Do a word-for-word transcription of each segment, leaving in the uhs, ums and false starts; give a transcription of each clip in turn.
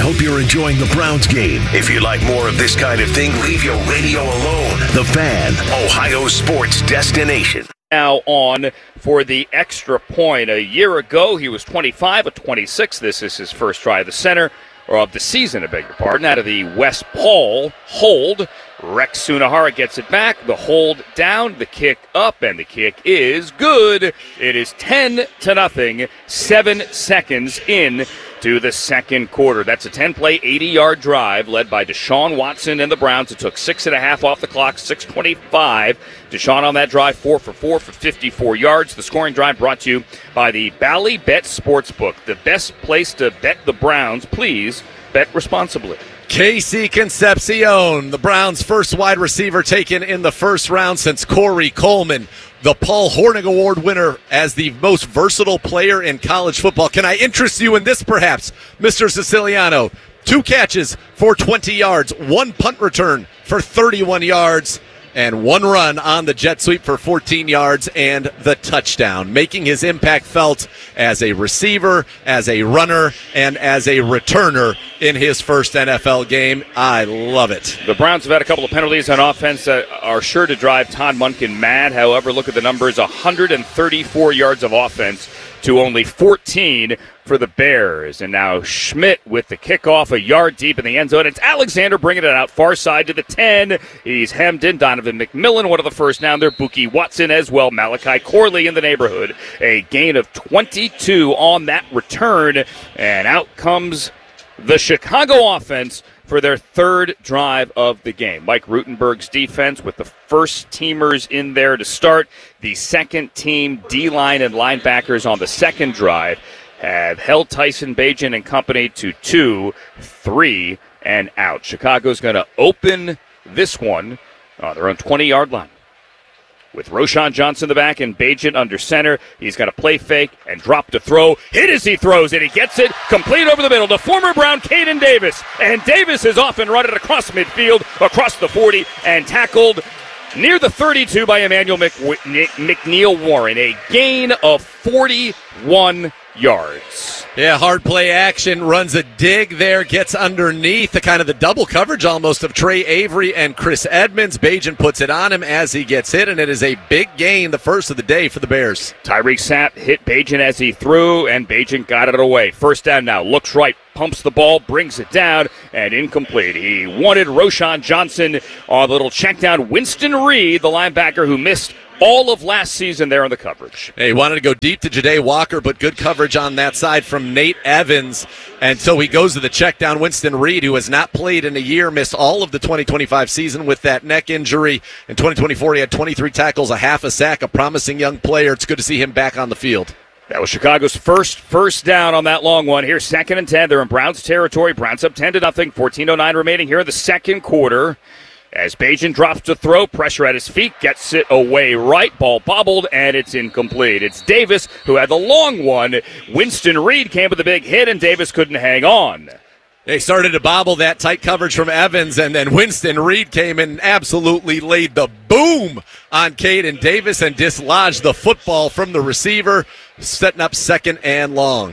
hope you're enjoying the Browns game. If you like more of this kind of thing, leave your radio alone. The Fan, Ohio sports destination. Now on for the extra point. A year ago, he was twenty-five of twenty-six. This is his first try of the center, or of the season, I beg your pardon, out of the West Paul hold. Rex Sunahara gets it back. The hold down, the kick up, and the kick is good. It is ten to nothing, seven seconds in to the second quarter. That's a ten-play, eighty-yard drive led by Deshaun Watson and the Browns. It took six and a half off the clock, six twenty-five. Deshaun on that drive, four for four for fifty-four yards. The scoring drive brought to you by the Bally Bet Sportsbook, the best place to bet the Browns. Please bet responsibly. Casey Concepcion, the Browns' first wide receiver taken in the first round since Corey Coleman, the Paul Hornung Award winner as the most versatile player in college football. Can I interest you in this, perhaps, Mister Siciliano? Two catches for twenty yards, one punt return for thirty-one yards, and one run on the jet sweep for fourteen yards and the touchdown, making his impact felt as a receiver, as a runner, and as a returner in his first N F L game. I love it. The Browns have had a couple of penalties on offense that are sure to drive Todd Monken mad. However, look at the numbers, one hundred thirty-four yards of offense to only fourteen for the Bears. And now Schmidt with the kickoff, a yard deep in the end zone. It's Alexander bringing it out far side to the ten. He's hemmed in. Donovan McMillan, one of the first down there. Buki Watson as well. Malachi Corley in the neighborhood. A gain of twenty-two on that return. And out comes the Chicago offense for their third drive of the game. Mike Rutenberg's defense with the first teamers in there to start. The second team D-line and linebackers on the second drive have held Tyson Bagent and company to two, three, and out. Chicago's going to open this one on their own twenty-yard line. With Roschon Johnson in the back and Bagent under center, he's got a play fake and drop to throw. Hit as he throws it. He gets it complete over the middle to former Brown Caden Davis. And Davis is off and running across midfield, across the forty, and tackled near the thirty-two by Emmanuel McW- McNeil Warren. A gain of forty-one yards. Yeah, hard play action, runs a dig there, gets underneath the kind of the double coverage almost of Trey Avery and Chris Edmonds. Bagent puts it on him as he gets hit, and it is a big gain, the first of the day for the Bears. Tyreek Sapp hit Bagent as he threw, and Bagent got it away. First down now, looks right, pumps the ball, brings it down, and incomplete. He wanted Roschon Johnson on the little check down. Winston Reed, the linebacker who missed all of last season there on the coverage. Hey, he wanted to go deep to Ja'Day Walker, but good coverage on that side from Nate Evans. And so he goes to the check down. Winston Reed, who has not played in a year, missed all of the twenty twenty-five season with that neck injury. In twenty twenty-four, he had twenty-three tackles, a half a sack, a promising young player. It's good to see him back on the field. That was Chicago's first first down on that long one. Here's second and ten. They're in Browns territory. Browns up ten to nothing. fourteen oh nine remaining here in the second quarter. As Bagent drops to throw, pressure at his feet, gets it away right, ball bobbled, and it's incomplete. It's Davis who had the long one. Winston Reed came with a big hit, and Davis couldn't hang on. They started to bobble that tight coverage from Evans, and then Winston Reed came and absolutely laid the boom on Caden Davis and dislodged the football from the receiver, setting up second and long.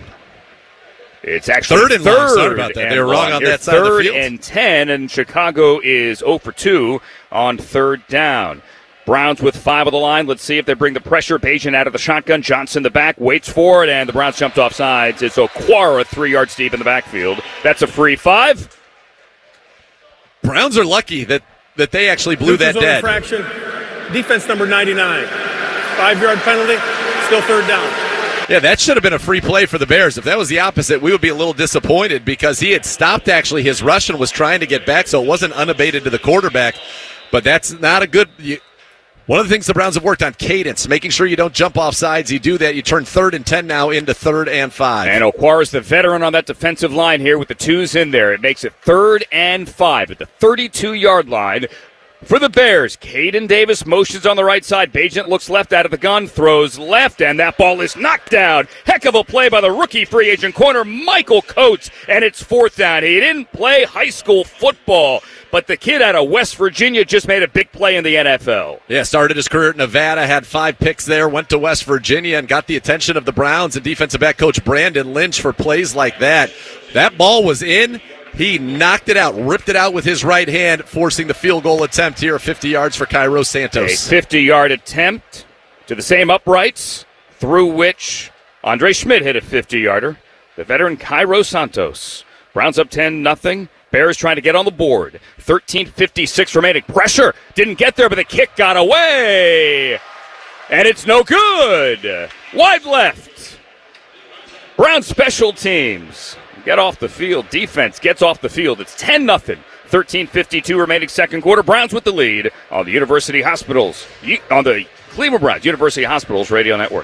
It's actually third and third long. Sorry about that. They were wrong on Here's that side of the field. Third and ten, and Chicago is zero for two on third down. Browns with five of the line. Let's see if they bring the pressure. Bagent out of the shotgun. Johnson the back, waits for it, and the Browns jumped off sides. It's Okwara three yards deep in the backfield. That's a free five. Browns are lucky that, that they actually blew that dead. Infraction. Defense number ninety-nine. Five-yard penalty. Still third down. Yeah, that should have been a free play for the Bears. If that was the opposite, we would be a little disappointed because he had stopped actually his rush and was trying to get back, so it wasn't unabated to the quarterback. But that's not a good you, – one of the things the Browns have worked on, cadence, making sure you don't jump off sides. You do that, you turn third and ten now into third and five. And Okwara's the veteran on that defensive line here with the twos in there. It makes it third and five at the thirty-two-yard line. For the Bears, Caden Davis motions on the right side. Bagent looks left out of the gun, throws left, and that ball is knocked down. Heck of a play by the rookie free agent corner, Michael Coates, and it's fourth down. He didn't play high school football, but the kid out of West Virginia just made a big play in the N F L. Yeah, started his career at Nevada, had five picks there, went to West Virginia, and got the attention of the Browns and defensive back coach Brandon Lynch for plays like that. That ball was in, He knocked it out, ripped it out with his right hand, forcing the field goal attempt here, fifty yards for Cairo Santos. A fifty-yard attempt to the same uprights, through which Andre Schmidt hit a fifty-yarder. The veteran Cairo Santos. Browns up ten nothing. Bears trying to get on the board. thirteen fifty-six remaining. Pressure. Didn't get there, but the kick got away. And it's no good. Wide left. Browns special teams get off the field. Defense gets off the field. It's ten nothing. thirteen fifty-two remaining second quarter. Browns with the lead on the University Hospitals. On the Cleveland Browns University Hospitals Radio Network.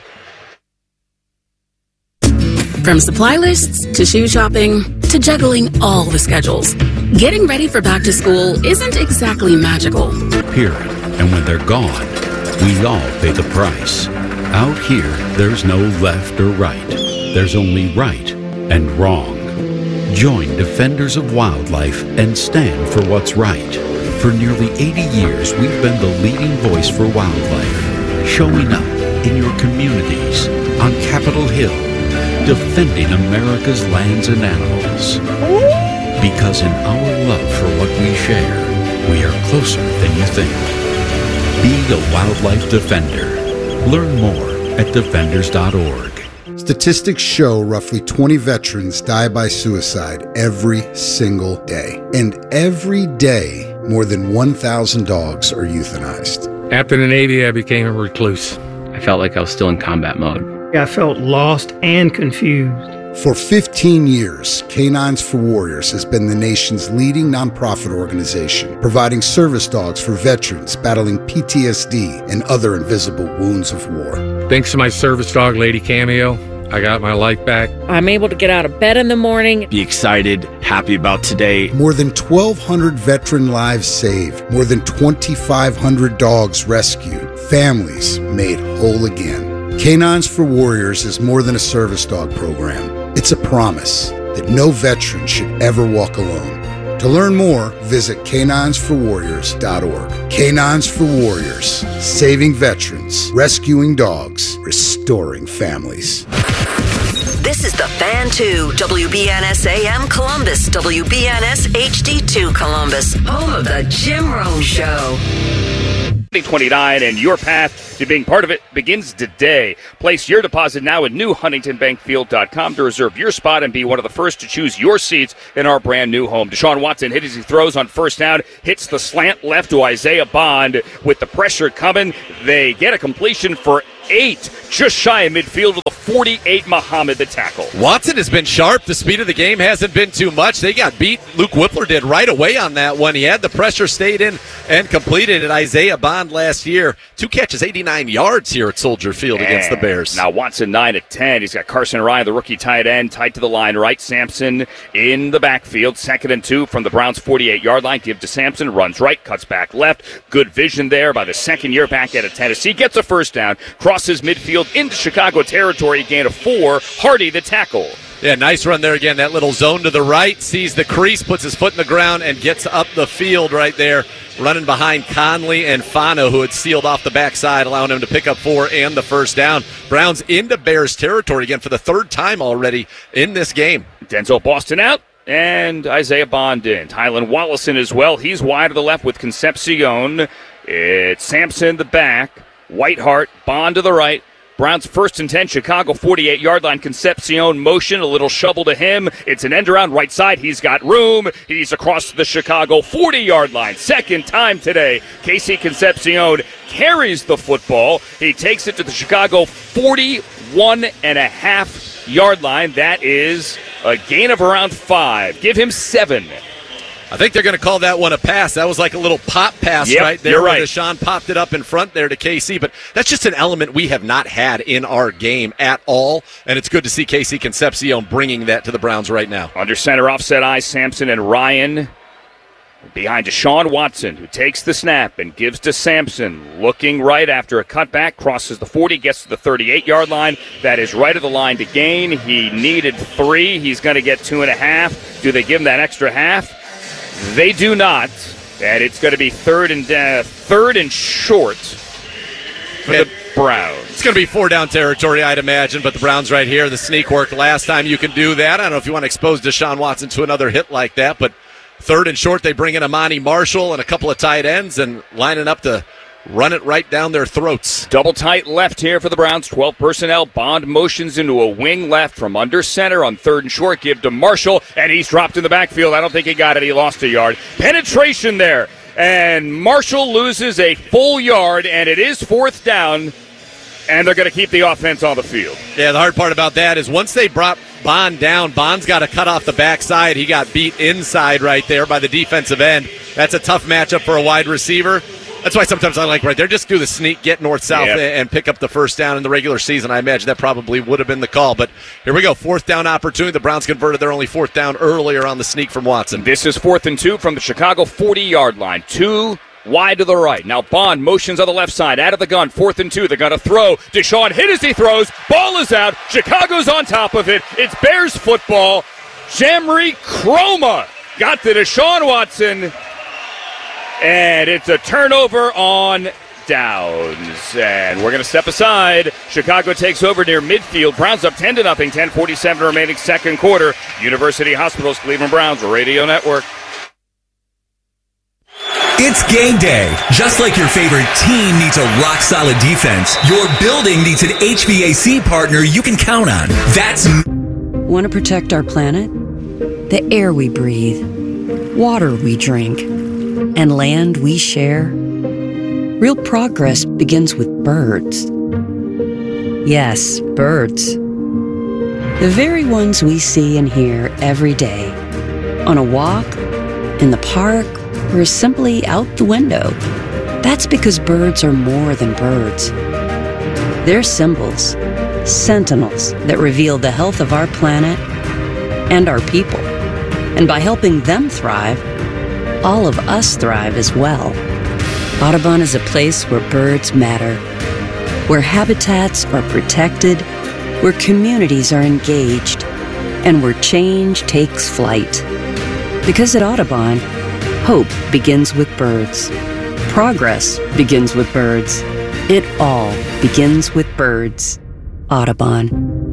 From supply lists to shoe shopping to juggling all the schedules, getting ready for back to school isn't exactly magical. Period. And when they're gone, we all pay the price. Out here, there's no left or right. There's only right and wrong. Join Defenders of Wildlife and stand for what's right. For nearly eighty years, we've been the leading voice for wildlife, showing up in your communities, on Capitol Hill, defending America's lands and animals. Because in our love for what we share, we are closer than you think. Be a wildlife defender. Learn more at defenders dot org. Statistics show roughly twenty veterans die by suicide every single day. And every day, more than one thousand dogs are euthanized. After the Navy, I became a recluse. I felt like I was still in combat mode. I felt lost and confused. For fifteen years, Canines for Warriors has been the nation's leading nonprofit organization, providing service dogs for veterans battling P T S D and other invisible wounds of war. Thanks to my service dog, Lady Cameo, I got my life back. I'm able to get out of bed in the morning. Be excited, happy about today. More than twelve hundred veteran lives saved. More than twenty-five hundred dogs rescued. Families made whole again. Canines for Warriors is more than a service dog program. It's a promise that no veteran should ever walk alone. To learn more, visit canines for warriors dot org. Canines for Warriors, saving veterans, rescuing dogs, restoring families. This is the Fan two, W B N S A M Columbus, W B N S H D two Columbus, home of the Jim Rome Show. twenty twenty-nine, and your path to being part of it begins today. Place your deposit now at new huntington bank field dot com to reserve your spot and be one of the first to choose your seats in our brand new home. Deshaun Watson hit as he throws on first down, hits the slant left to Isaiah Bond. With the pressure coming, they get a completion for eight, just shy of midfield with a forty-eight Muhammad, the tackle. Watson has been sharp. The speed of the game hasn't been too much. They got beat. Luke Whippler did right away on that one. He had the pressure, stayed in, and completed it. Isaiah Bond last year, two catches, eighty-nine yards here at Soldier Field and against the Bears. Now Watson nine at ten. He's got Carson Ryan, the rookie tight end, tight to the line right. Sampson in the backfield, second and two from the Browns' forty-eight-yard line. Give to Sampson, runs right, cuts back left. Good vision there by the second-year back out of Tennessee. Gets a first down, crosses midfield into Chicago territory, gain of four. Hardy, the tackle. Yeah, nice run there again. That little zone to the right, sees the crease, puts his foot in the ground, and gets up the field right there, running behind Conley and Fano, who had sealed off the backside, allowing him to pick up four and the first down. Browns into Bears territory again for the third time already in this game. Denzel Boston out, and Isaiah Bond in. Tylan Wallison as well. He's wide to the left with Concepcion. It's Sampson the back, Whitehart, Bond to the right. Browns first and ten, Chicago forty-eight-yard line. Concepcion motion, a little shovel to him. It's an end around right side. He's got room. He's across the Chicago forty-yard line. Second time today, Casey Concepcion carries the football. He takes it to the Chicago forty-one and a half yard line. That is a gain of around five. Give him seven. I think they're going to call that one a pass. That was like a little pop pass yep, right there. You're right. Where Deshaun popped it up in front there to K C. But that's just an element we have not had in our game at all. And it's good to see Casey Concepcion bringing that to the Browns right now. Under center, offset eye, Sampson and Ryan. Behind Deshaun Watson, who takes the snap and gives to Sampson. Looking right after a cutback, crosses the forty, gets to the thirty-eight-yard line. That is right of the line to gain. He needed three. He's going to get two and a half. Do they give him that extra half? They do not, and it's going to be third and uh, third and short for the, Browns. It's going to be four down territory, I'd imagine, but the Browns right here. The sneak work last time you can do that. I don't know if you want to expose Deshaun Watson to another hit like that, but third and short, they bring in Amani Marshall and a couple of tight ends and lining up to run it right down their throats. Double tight left here for the Browns. twelve personnel. Bond motions into a wing left from under center on third and short. Give to Marshall, and he's dropped in the backfield. I don't think he got it. He lost a yard. Penetration there, and Marshall loses a full yard, and it is fourth down, and they're going to keep the offense on the field. Yeah, the hard part about that is once they brought Bond down, Bond's got to cut off the backside. He got beat inside right there by the defensive end. That's a tough matchup for a wide receiver. That's why sometimes I like right there, just do the sneak, get north-south, yep. and pick up the first down in the regular season. I imagine that probably would have been the call. But here we go, fourth down opportunity. The Browns converted their only fourth down earlier on the sneak from Watson. This is fourth and two from the Chicago forty-yard line. Two wide to the right. Now Bond motions on the left side, out of the gun, fourth and two. They're going to throw. Deshaun hit as he throws. Ball is out. Chicago's on top of it. It's Bears football. Jamri Chroma got to Deshaun Watson. And it's a turnover on downs. And we're going to step aside. Chicago takes over near midfield. Browns up ten to nothing. ten forty-seven remaining second quarter. University Hospitals, Cleveland Browns, Radio Network. It's game day. Just like your favorite team needs a rock-solid defense, your building needs an H V A C partner you can count on. That's... Want to protect our planet? The air we breathe, water we drink, and land we share? Real progress begins with birds. Yes, birds. The very ones we see and hear every day. On a walk, in the park, or simply out the window. That's because birds are more than birds. They're symbols, sentinels that reveal the health of our planet and our people. And by helping them thrive, all of us thrive as well. Audubon is a place where birds matter, where habitats are protected, where communities are engaged, and where change takes flight. Because at Audubon, hope begins with birds. Progress begins with birds. It all begins with birds. Audubon.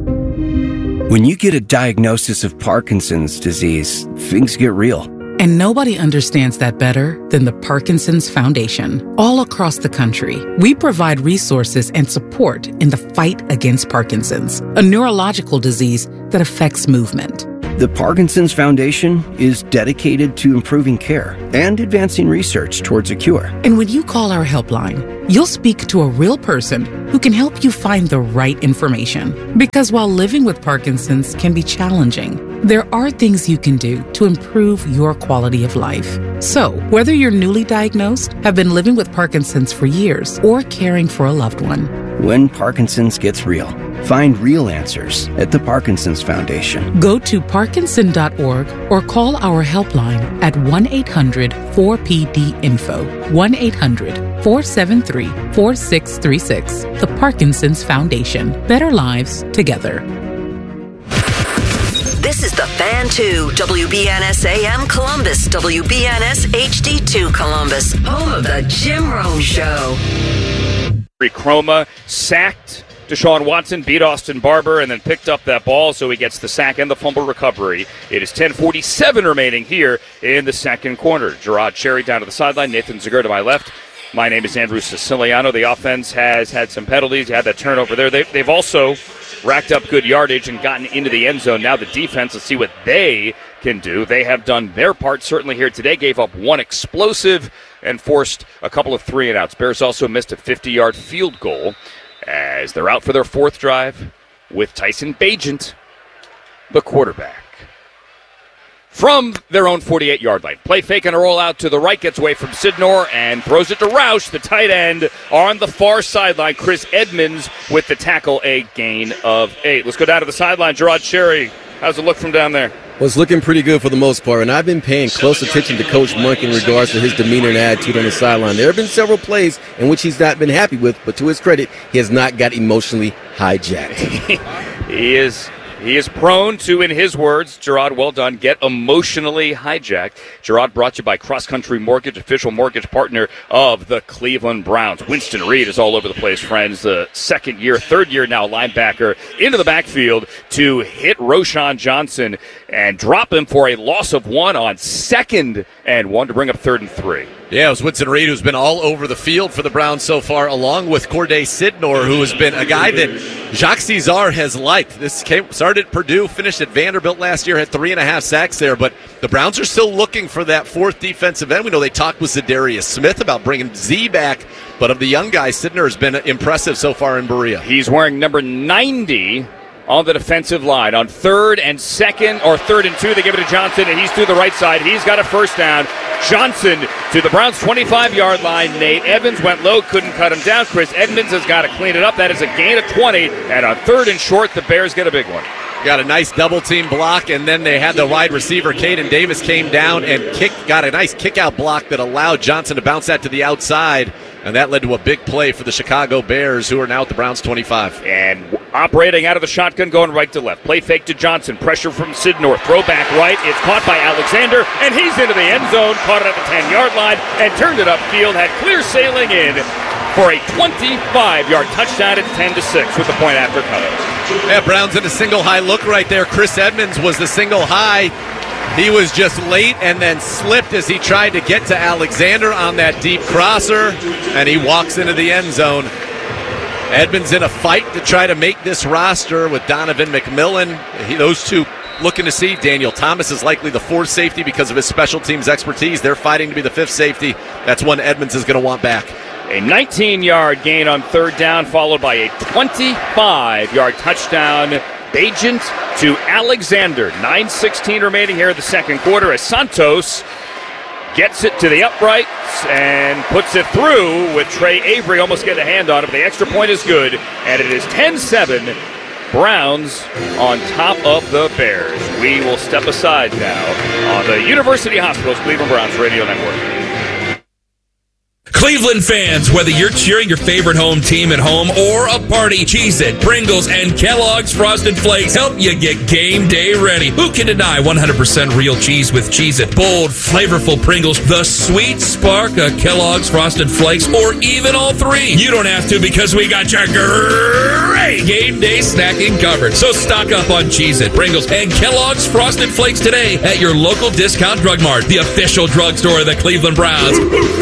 When you get a diagnosis of Parkinson's disease, things get real. And nobody understands that better than the Parkinson's Foundation. All across the country, we provide resources and support in the fight against Parkinson's, a neurological disease that affects movement. The Parkinson's Foundation is dedicated to improving care and advancing research towards a cure. And when you call our helpline, you'll speak to a real person who can help you find the right information. Because while living with Parkinson's can be challenging, there are things you can do to improve your quality of life. So, whether you're newly diagnosed, have been living with Parkinson's for years, or caring for a loved one, when Parkinson's gets real, find real answers at the Parkinson's Foundation. Go to parkinson dot org or call our helpline at one eight hundred four P D info, one eight hundred four seven three four six three six. The Parkinson's Foundation. Better lives together. This is the Fan two, W B N S A M Columbus, W B N S H D two Columbus, home of the Jim Rome Show. Chroma sacked Deshaun Watson, beat Austin Barber, and then picked up that ball, so he gets the sack and the fumble recovery. It is ten forty-seven remaining here in the second quarter. Gerard Cherry down to the sideline, Nathan Zagur to my left. My name is Andrew Siciliano. The offense has had some penalties. You had that turnover there. They, they've also racked up good yardage and gotten into the end zone. Now the defense, let's see what they can do. They have done their part certainly here today. Gave up one explosive and forced a couple of three and outs. Bears also missed a fifty-yard field goal as they're out for their fourth drive with Tyson Bagent, the quarterback. From their own forty-eight-yard line. Play fake and a roll out to the right, gets away from Sidnor and throws it to Roush, the tight end, on the far sideline. Chris Edmonds with the tackle, a gain of eight. Let's go down to the sideline. Gerard Cherry, how's it look from down there? Well, it's looking pretty good for the most part, and I've been paying close attention to Coach Monk in regards to his demeanor and attitude on the sideline. There have been several plays in which he's not been happy with, but to his credit, he has not got emotionally hijacked. He is He is prone to, in his words, Gerard, well done, get emotionally hijacked. Gerard brought to you by Cross Country Mortgage, official mortgage partner of the Cleveland Browns. Winston Reed is all over the place, friends. The second year, third year now linebacker into the backfield to hit Roschon Johnson and drop him for a loss of one on second and one to bring up third and three. Yeah, it was Winston Reed who's been all over the field for the Browns so far, along with Corday Sidnor, who has been a guy that Jacques Cesar has liked. This came, started at Purdue, finished at Vanderbilt last year, had three and a half sacks there, but the Browns are still looking for that fourth defensive end. We know they talked with Zadarius Smith about bringing Z back, but of the young guys, Sidnor has been impressive so far in Berea. He's wearing number ninety on the defensive line. On third and second, or third and two, they give it to Johnson, and he's through the right side. He's got a first down. Johnson to the Browns' twenty-five-yard line. Nate Evans went low, couldn't cut him down. Chris Edmonds has got to clean it up. That is a gain of twenty, and on third and short, the Bears get a big one. Got a nice double-team block, and then they had the wide receiver, Caden Davis, came down and kick, got a nice kick-out block that allowed Johnson to bounce that to the outside, and that led to a big play for the Chicago Bears, who are now at the Browns' twenty-five. And operating out of the shotgun, going right to left. Play fake to Johnson. Pressure from Sidnor. Throw back right. It's caught by Alexander, and he's into the end zone. Caught it at the ten-yard line and turned it upfield. Had clear sailing in for a twenty-five-yard touchdown at ten to six with the point after coming. Yeah, Browns in a single high look right there. Chris Edmonds was the single high. He was just late and then slipped as he tried to get to Alexander on that deep crosser, and he walks into the end zone. Edmonds in a fight to try to make this roster with Donovan McMillan. He, those two looking to see. Daniel Thomas is likely the fourth safety because of his special teams expertise. They're fighting to be the fifth safety. That's one Edmonds is going to want back. A nineteen-yard gain on third down, followed by a twenty-five-yard touchdown. Bagent to Alexander. nine sixteen remaining here in the second quarter as Santos gets it to the uprights and puts it through with Trey Avery almost getting a hand on it, but the extra point is good, and it is ten seven. Browns on top of the Bears. We will step aside now on the University Hospitals Cleveland Browns Radio Network. Cleveland fans, whether you're cheering your favorite home team at home or a party, Cheez-It, Pringles, and Kellogg's Frosted Flakes help you get game day ready. Who can deny one hundred percent real cheese with Cheez-It? Bold, flavorful Pringles, the sweet spark of Kellogg's Frosted Flakes, or even all three. You don't have to because we got your great game day snacking covered. So stock up on Cheez-It, Pringles, and Kellogg's Frosted Flakes today at your local discount drug mart, the official drugstore of the Cleveland Browns.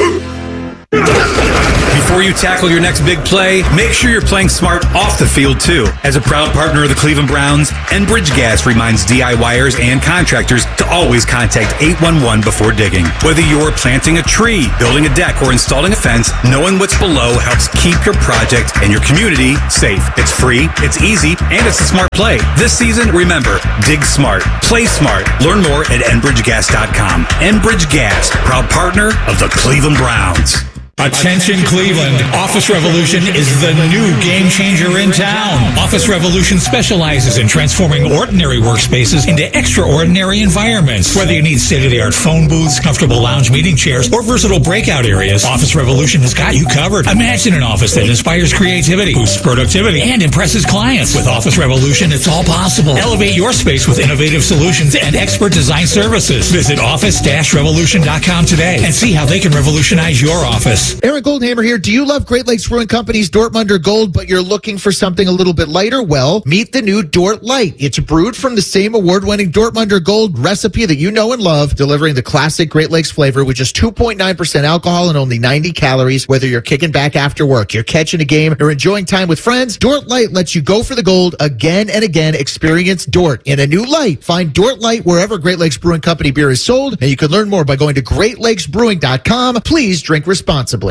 Before you tackle your next big play, make sure you're playing smart off the field, too. As a proud partner of the Cleveland Browns, Enbridge Gas reminds DIYers and contractors to always contact eight one one before digging. Whether you're planting a tree, building a deck, or installing a fence, knowing what's below helps keep your project and your community safe. It's free, it's easy, and it's a smart play. This season, remember, dig smart, play smart. Learn more at enbridge gas dot com. Enbridge Gas, proud partner of the Cleveland Browns. Attention Cleveland, Office Revolution is the new game changer in town. Office Revolution specializes in transforming ordinary workspaces into extraordinary environments. Whether you need state-of-the-art phone booths, comfortable lounge meeting chairs, or versatile breakout areas, Office Revolution has got you covered. Imagine an office that inspires creativity, boosts productivity, and impresses clients. With Office Revolution, it's all possible. Elevate your space with innovative solutions and expert design services. Visit office dash revolution dot com today and see how they can revolutionize your office. Aaron Goldhammer here. Do you love Great Lakes Brewing Company's Dortmunder Gold, but you're looking for something a little bit lighter? Well, meet the new Dort Light. It's brewed from the same award-winning Dortmunder Gold recipe that you know and love, delivering the classic Great Lakes flavor with just two point nine percent alcohol and only ninety calories. Whether you're kicking back after work, you're catching a game, or enjoying time with friends, Dort Light lets you go for the gold again and again. Experience Dort in a new light. Find Dort Light wherever Great Lakes Brewing Company beer is sold, and you can learn more by going to great lakes brewing dot com. Please drink responsibly.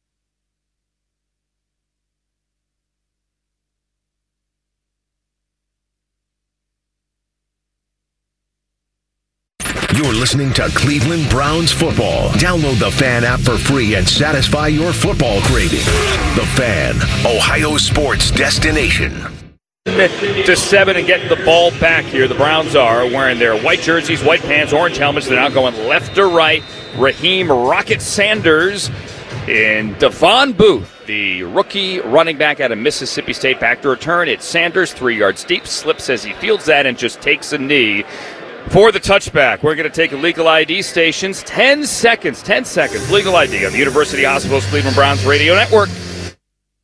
You're listening to Cleveland Browns football. Download the Fan app for free and satisfy your football craving. The Fan, Ohio sports destination. To seven and getting the ball back here. The Browns are wearing their white jerseys, white pants, orange helmets. They're now going left to right. Raheem Rocket Sanders in Devon Booth, the rookie running back out of Mississippi State. Back to return. It's Sanders, three yards deep, slips as he fields that and just takes a knee for the touchback. We're going to take legal I D stations. ten seconds, ten seconds, legal I D on the University Hospitals Cleveland Browns Radio Network.